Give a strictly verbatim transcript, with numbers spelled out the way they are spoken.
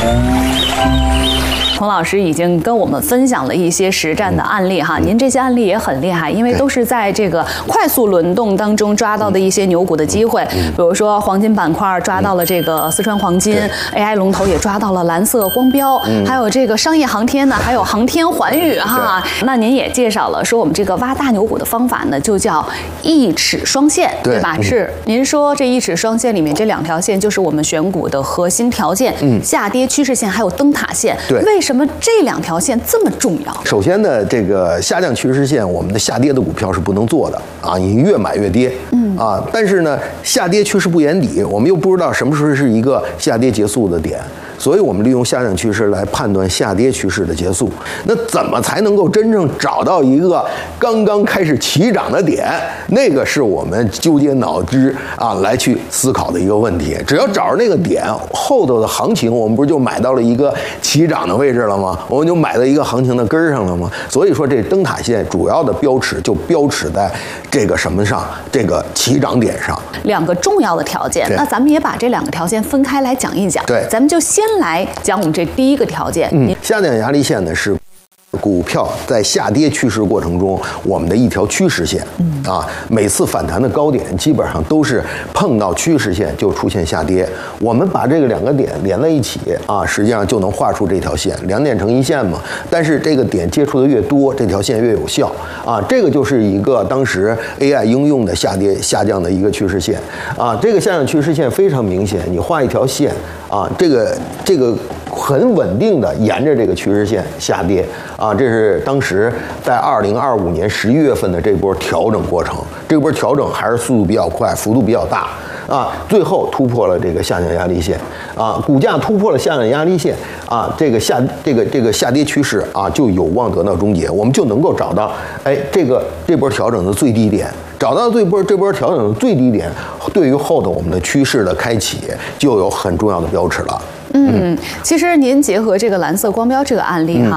孔老师已经跟我们分享了一些实战的案例哈，您这些案例也很厉害，因为都是在这个快速轮动当中抓到的一些牛股的机会，比如说黄金板块抓到了这个四川黄金 ，A I 龙头也抓到了蓝色光标，还有这个商业航天呢，还有航天环宇哈。那您也介绍了说我们这个挖大牛股的方法呢，就叫一尺双线，对吧？是，您说这一尺双线里面这两条线就是我们选股的核心条件，下跌趋势线还有灯塔线，对，为什么这两条线这么重要？ 首先呢，这个下降趋势线，我们的下跌的股票是不能做的啊，你越买越跌，嗯啊，但是呢，下跌趋势不言底，我们又不知道什么时候是一个下跌结束的点。所以我们利用下降趋势来判断下跌趋势的结束。那怎么才能够真正找到一个刚刚开始起涨的点？那个是我们纠结脑汁啊来去思考的一个问题。只要找着那个点，后头的行情我们不是就买到了一个起涨的位置了吗？我们就买到一个行情的根儿上了吗？所以说这灯塔线主要的标尺就标尺在这个什么上？这个起涨点上。 两个重要的条件，那咱们也把这两个条件分开来讲一讲。对，咱们就先来讲我们这第一个条件。 嗯，下降压力线呢是股票在下跌趋势过程中我们的一条趋势线。嗯啊，每次反弹的高点基本上都是碰到趋势线就出现下跌。我们把这个两个点连在一起啊，实际上就能画出这条线，两点成一线嘛。但是这个点接触的越多，这条线越有效啊。这个就是一个当时 A I 应用的下跌下降的一个趋势线啊。这个下降趋势线非常明显，你画一条线啊，这个这个。很稳定的沿着这个趋势线下跌啊，这是当时在二零二五年十一月份的这波调整过程，这波调整还是速度比较快，幅度比较大啊，最后突破了这个下降压力线啊，股价突破了下降压力线啊，这个下这个这个下跌趋势啊就有望得到终结，我们就能够找到哎这个这波调整的最低点。找到这波这波调整的最低点，对于后头我们的趋势的开启就有很重要的标尺了。 嗯，其实您结合这个蓝色光标这个案例哈，